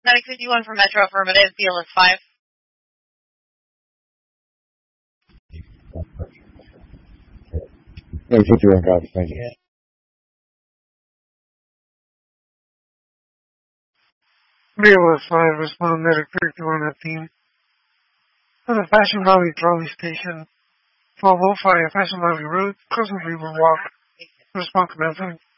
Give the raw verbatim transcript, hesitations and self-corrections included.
Medic fifty-one for Metro Affirmative, B L S five. Medic fifty-one, copy, thank you. B L S five, respond Medic fifty-one at team. To the Fashion Valley Trolley Station. twelve oh five, Fashion Valley Road, Cousin River Walk. Respond commencing.